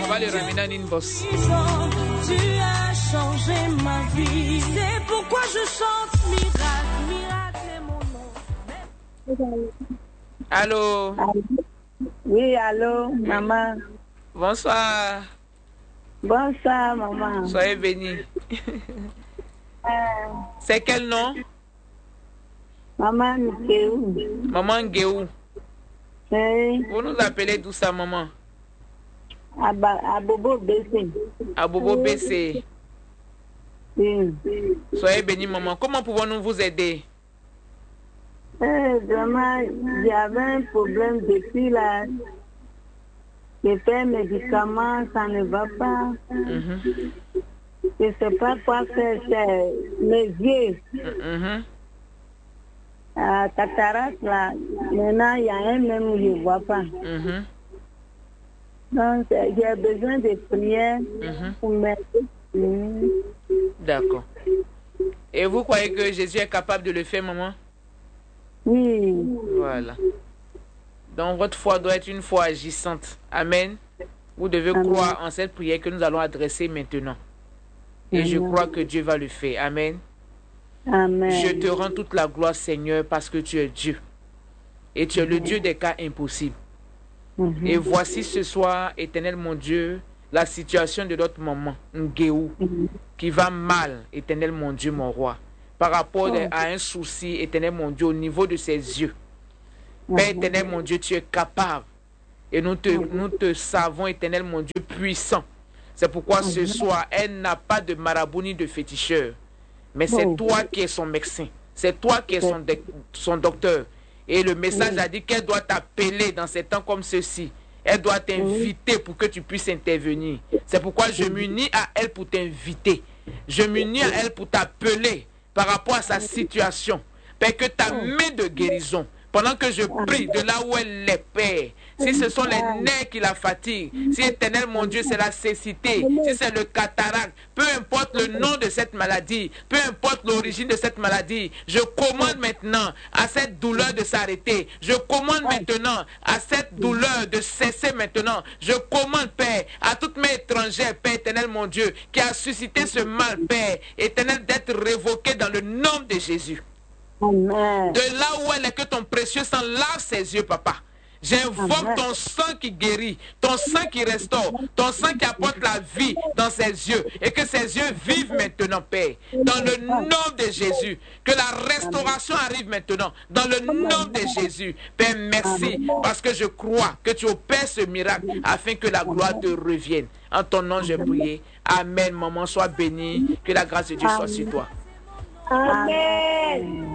On va le ramener en inbox. Tu as changé ma vie. C'est pourquoi je chante miracle. Miracle est mon nom. Allô? Oui, allô, maman. Bonsoir. Bonsoir, maman. Soyez bénis. C'est quel nom? Maman Nkéou. Maman Nguéou. Oui. Vous nous appelez d'où ça, maman? À Bobo BC. À Bobo BC. Oui. Soyez bénis, maman. Comment pouvons-nous vous aider? Vraiment, j'avais un problème depuis là. J'ai fait un médicament, ça ne va pas. Je ne sais pas quoi faire. C'est mes yeux. Cataracte là. Maintenant, il y a un même où je ne vois pas. Donc, j'ai besoin de prières pour m'aider. D'accord. Et vous croyez que Jésus est capable de le faire, maman? Oui. Voilà. Donc, votre foi doit être une foi agissante. Amen. Vous devez croire en cette prière que nous allons adresser maintenant. Et je crois que Dieu va le faire. Amen. Amen. Je te rends toute la gloire, Seigneur, parce que tu es Dieu. Et tu es le Dieu des cas impossibles. Et voici ce soir, éternel mon Dieu, la situation de notre maman, Nguéou, qui va mal, éternel mon Dieu, mon roi, par rapport à un souci, éternel mon Dieu, au niveau de ses yeux. Père éternel mon Dieu, tu es capable. Et nous te savons, éternel mon Dieu, puissant. C'est pourquoi ce soir, elle n'a pas de marabout ni de féticheur. Mais c'est toi qui es son médecin. C'est toi qui es son docteur. Et le message a dit qu'elle doit t'appeler dans ces temps comme ceci. Elle doit t'inviter pour que tu puisses intervenir. C'est pourquoi je m'unis à elle pour t'inviter. Je m'unis à elle pour t'appeler par rapport à sa situation. Père, que ta main de guérison, pendant que je prie de là où elle est, Père, si ce sont les nerfs qui la fatiguent, si éternel mon Dieu c'est la cécité, si c'est le cataracte, peu importe le nom de cette maladie, peu importe l'origine de cette maladie, je commande maintenant à cette douleur de s'arrêter. Je commande maintenant à cette douleur de cesser maintenant. Je commande, Père, à toutes mes étrangères, Père éternel mon Dieu, qui a suscité ce mal, Père éternel, d'être révoqué dans le nom de Jésus. Amen. De là où elle est, que ton précieux sang lave ses yeux, papa. J'invoque ton sang qui guérit, ton sang qui restaure, ton sang qui apporte la vie dans ses yeux. Et que ses yeux vivent maintenant, Père. Dans le nom de Jésus. Que la restauration arrive maintenant. Dans le nom de Jésus. Père, merci. Parce que je crois que tu opères ce miracle afin que la gloire te revienne. En ton nom, je prie. Amen, maman. Sois bénie. Que la grâce de Dieu soit sur toi. Amen.